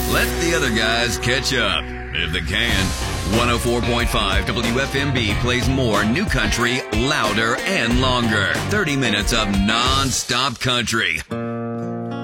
Let the other guys catch up, if they can. 104.5 WFMB plays more new country, louder and longer. 30 minutes of non-stop country.